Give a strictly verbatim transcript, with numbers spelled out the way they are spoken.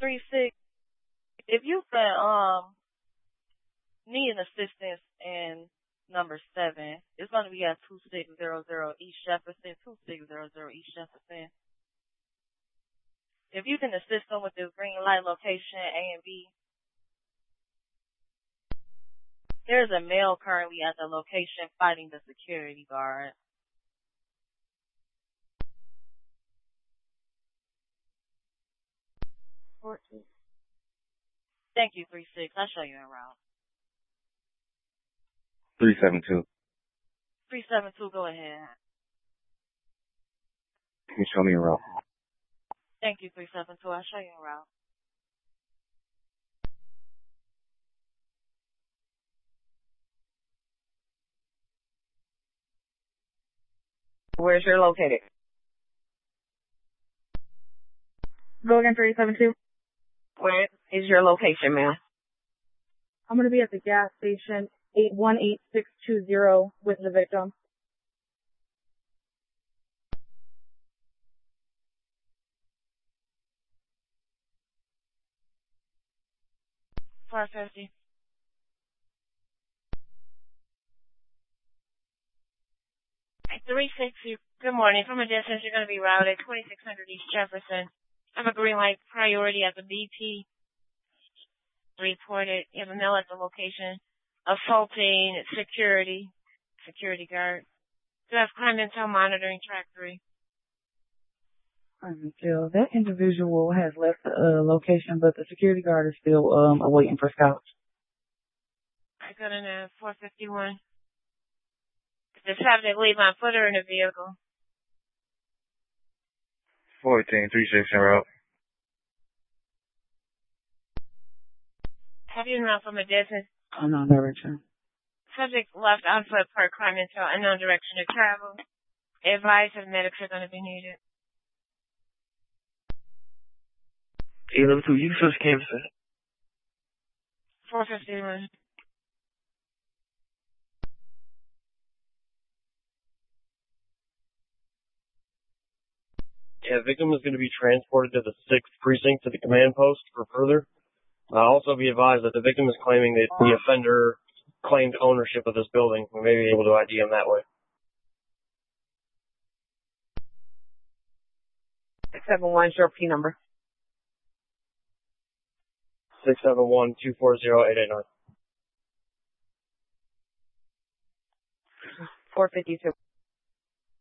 three six. If you can um need assistance in number seven, it's going to be at two six zero zero East Jefferson, two six zero zero East Jefferson. If you can assist them with the green light location A and B. There's a male currently at the location fighting the security guard. fourteen. Thank you, three six. I'll show you en route. three seven two. three seven two, go ahead. Can you show me en route? Thank you, three seven two. I'll show you en route. Where's your located? Go again, three seven two. Where is your location, ma'am? I'm going to be at the gas station, eight one eight six two zero, with the victim. four fifty. three sixty. Good morning. From a distance, you're going to be routed twenty-six hundred East Jefferson. I have a green light priority at the B P. Reported. You have a male at the location assaulting security, security guard. You have crime intel monitoring track three. Until that individual has left the uh, location, but the security guard is still um awaiting for scouts. I got in a four fifty-one. The subject leave on foot or in a vehicle. fourteen, three six en route. Have you known from a distance? Unknown direction. Subject left on foot per crime intel, unknown direction to travel. Advice if medics are going to be needed. eight eleven two, you can switch campus. four fifty-one. Yeah, the victim is going to be transported to the sixth precinct to the command post for further. Uh, also be advised that the victim is claiming that the offender claimed ownership of this building. We may be able to I D him that way. six seven one, your P number. six seven one, two four zero, eight eight nine. four fifty-two.